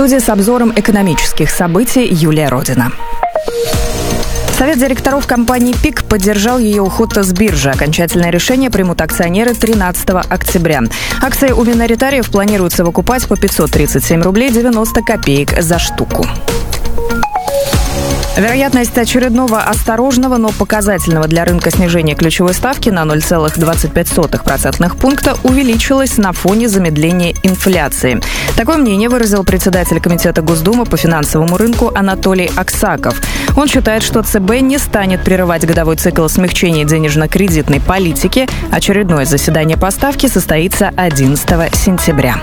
студии с обзором экономических событий Юлия Родина. Совет директоров компании «ПИК» поддержал ее уход с биржи. Окончательное решение примут акционеры 13 октября. Акции у миноритариев планируется выкупать по 537 рублей 90 копеек за штуку. Вероятность очередного осторожного, но показательного для рынка снижения ключевой ставки на 0,25% пункта увеличилась на фоне замедления инфляции. Такое мнение выразил председатель Комитета Госдумы по финансовому рынку Анатолий Аксаков. Он считает, что ЦБ не станет прерывать годовой цикл смягчения денежно-кредитной политики. Очередное заседание по ставке состоится 11 сентября.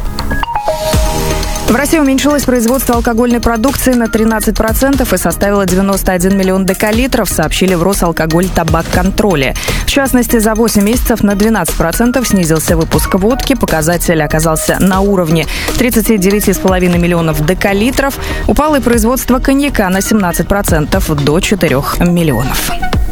В России уменьшилось производство алкогольной продукции на 13% и составило 91 миллион декалитров, сообщили в Росалкоголь-Табакконтроле. В частности, за 8 месяцев на 12% снизился выпуск водки. Показатель оказался на уровне 39,5 миллионов декалитров. Упало и производство коньяка на 17% до 4 миллионов.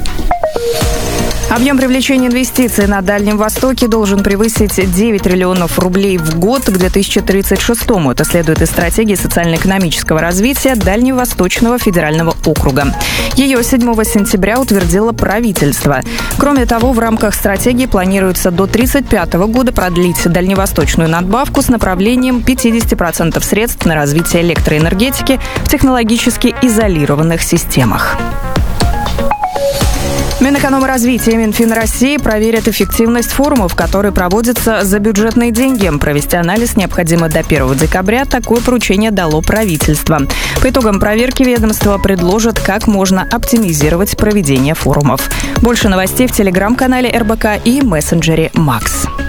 Объем привлечения инвестиций на Дальнем Востоке должен превысить 9 триллионов рублей в год к 2036-му. Это следует из стратегии социально-экономического развития Дальневосточного федерального округа. Ее 7 сентября утвердило правительство. Кроме того, в рамках стратегии планируется до 1935 года продлить дальневосточную надбавку с направлением 50% средств на развитие электроэнергетики в технологически изолированных системах. Минэкономразвития и Минфин России проверят эффективность форумов, которые проводятся за бюджетные деньги. Провести анализ необходимо до 1 декабря. Такое поручение дало правительство. По итогам проверки ведомство предложит, как можно оптимизировать проведение форумов. Больше новостей в телеграм-канале РБК и мессенджере Макс.